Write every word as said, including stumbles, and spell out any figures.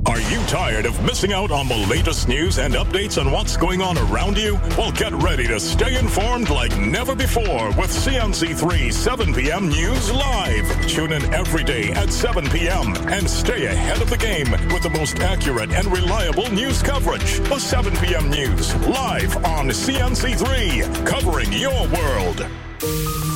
Are you tired of missing out on the latest news and updates on what's going on around you? Well, get ready to stay informed like never before with C N C three seven p.m. News Live. Tune in every day at seven p.m. and stay ahead of the game with the most accurate and reliable news coverage. The seven p.m. News live on C N C three, covering your world.